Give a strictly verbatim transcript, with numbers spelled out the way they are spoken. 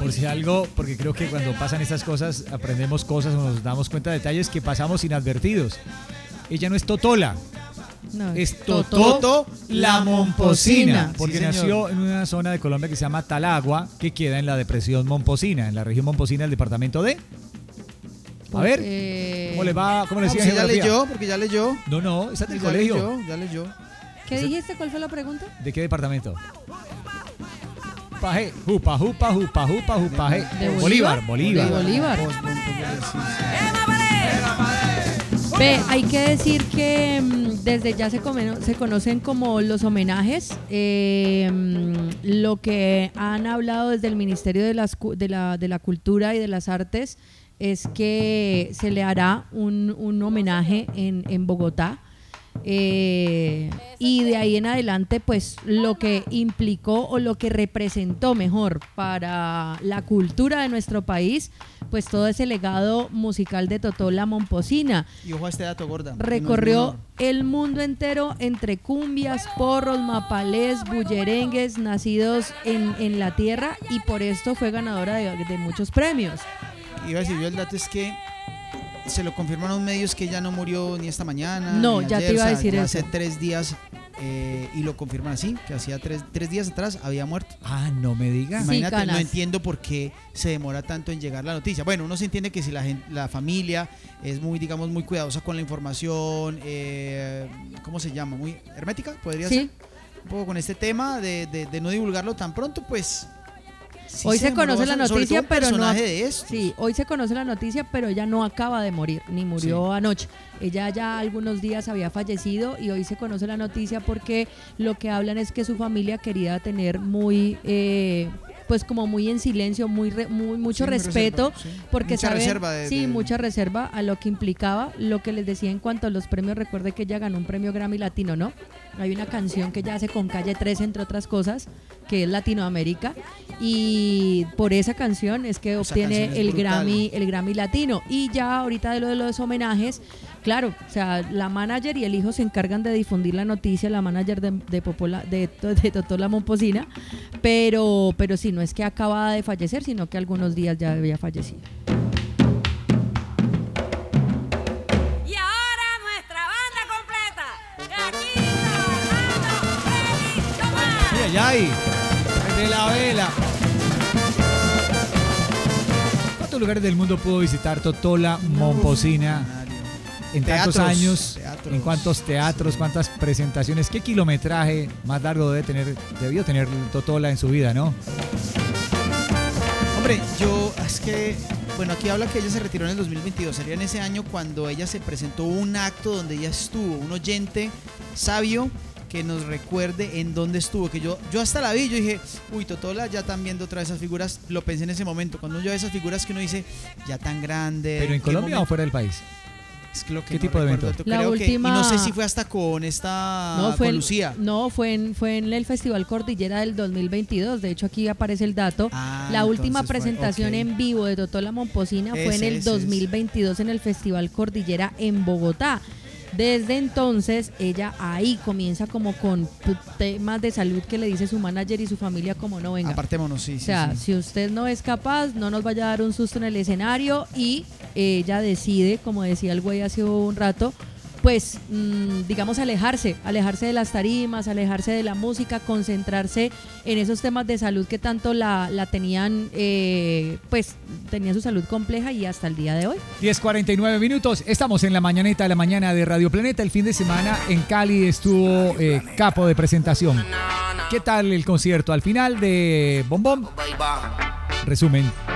por si algo, porque creo que cuando pasan estas cosas aprendemos cosas o nos damos cuenta de detalles que pasamos inadvertidos. Ella no es Totola, No, es Totó la Momposina, porque Sí, señor. nació en una zona de Colombia que se llama Talagua, que queda en la depresión Momposina, en la región Momposina del departamento de... A ver, Eh, ¿cómo le va? ¿Cómo le No, decía pues ya geografía? leyó, porque ya leyó. No, no, esa es del Ya colegio. leyó, ya leyó. ¿Qué dijiste? ¿Cuál fue la pregunta? ¿De qué departamento? Paje, jupa, jupa, jupa, jupa, jupaje. ¿De Bolívar, Bolívar? Bolívar. De Bolívar. Pos- pos- pos- sí, sí. Ve, hay que decir que mm, desde ya se, come- se conocen como los homenajes. Eh, mm, lo que han hablado desde el Ministerio de, las, cu- de, la, de la Cultura y de las Artes es que se le hará un, un homenaje en, en Bogotá. Eh, y de ahí en adelante, pues lo que implicó o lo que representó mejor para la cultura de nuestro país, pues todo ese legado musical de Totó la Momposina. Y ojo a este dato, gorda. Recorrió el mundo entero entre cumbias, porros, mapalés, bullerengues, nacidos en, en la tierra, y por esto fue ganadora de, de muchos premios. Iba a decir yo, el dato es que se lo confirmaron medios que ella no murió ni esta mañana. No, ni ya te ayer, iba a o sea, decir ya eso. hace tres días eh, y lo confirman así, que hacía tres, tres días atrás había muerto. Ah, no me digas. Sí, Imagínate, canas. no entiendo por qué se demora tanto en llegar la noticia. Bueno, uno se entiende que si la, gen- la familia es muy, digamos, muy cuidadosa con la información, eh, ¿cómo se llama? Muy hermética, podría Sí. ser. Un poco con este tema de, de- de no divulgarlo tan pronto, pues... sí Hoy se demoró conoce la bastante, sobre noticia, todo un pero no. personaje de estos. Sí, hoy se conoce la noticia, pero ella no acaba de morir, ni murió anoche. Ella ya algunos días había fallecido y hoy se conoce la noticia porque lo que hablan es que su familia quería tener muy, eh, pues como muy en silencio, muy, re- muy mucho Sí, muy respeto, reserva, sí. porque Mucha saben, reserva de- sí, de- mucha reserva a lo que implicaba, lo que les decía en cuanto a los premios. Recuerde que ella ganó un premio Grammy Latino, ¿no? Hay una canción que ella hace con Calle trece, entre otras cosas, que es Latinoamérica, y por esa canción es que Esa obtiene canción es el brutal. Grammy, el Grammy Latino. Y ya ahorita de lo de los homenajes, claro, o sea, la manager y el hijo se encargan de difundir la noticia, la manager de, de, Popola, de, de Totó la Momposina, pero, pero sí, no es que acaba de fallecer, sino que algunos días ya había fallecido. Y ahora nuestra banda completa. Caquito, Armando, Freddy, Tomás. Ay, ay, ay. De la vela. ¿Cuántos lugares del mundo pudo visitar Totó la Momposina en tantos Teatros, años? teatros. ¿En cuántos teatros? ¿Cuántas presentaciones? ¿Qué kilometraje más largo debe tener, debió tener Totola en su vida, no? Hombre, yo, es que, bueno, aquí habla que ella se retiró en el dos mil veintidós. Sería en ese año cuando ella se presentó un acto donde ella estuvo, un oyente sabio que nos recuerde en dónde estuvo. Que yo, yo hasta la vi, yo dije, uy, Totola, ya están viendo otra vez esas figuras. Lo pensé en ese momento, cuando yo ve esas figuras que uno dice, ya tan grande. ¿Pero en Colombia o fuera del país? Es que lo que ¿Qué no tipo de recuerdo, evento? yo La creo que- última- y no sé si fue hasta con esta, No, fue con en- Lucía. No, fue en, fue en el Festival Cordillera del dos mil veintidós. De hecho, aquí aparece el dato. Ah, la última entonces fue- presentación ok. en vivo de Totó la Momposina fue en Ese, el ese, dos mil veintidós en el Festival Cordillera en Bogotá. Desde entonces, ella ahí comienza como con p- temas de salud que le dice su manager y su familia como no venga. Apartémonos, sí, O sí, sea, sí. si usted no es capaz, no nos vaya a dar un susto en el escenario, y ella decide, como decía el güey hace un rato, pues mmm, digamos alejarse, alejarse de las tarimas, alejarse de la música, concentrarse en esos temas de salud que tanto la, la tenían, eh, pues tenía su salud compleja, y hasta el día de hoy. diez cuarenta y nueve minutos, estamos en la mañanita de la mañana de Radio Planeta. El fin de semana en Cali estuvo eh, Capo de presentación. ¿Qué tal el concierto? Al final de Bom Bom, resumen.